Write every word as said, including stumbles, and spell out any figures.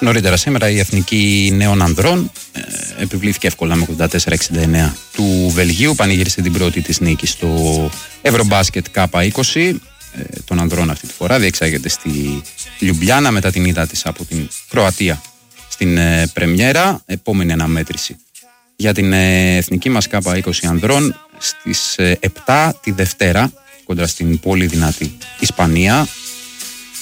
Νωρίτερα σήμερα η Εθνική Νέων Ανδρών ε, επιβλήθηκε εύκολα με ογδόντα τέσσερα εξήντα εννέα του Βελγίου, πανηγύρισε την πρώτη της νίκη στο Ευρωμπάσκετ Κάπα είκοσι ε, των ανδρών αυτή τη φορά, διεξάγεται στη Λιουμπλιάνα μετά την ήττα της από την Κροατία στην ε, πρεμιέρα. Επόμενη αναμέτρηση για την ε, εθνική μας Κάπα είκοσι ανδρών στις ε, επτά τη Δευτέρα κοντά στην πολύ δυνατή Ισπανία.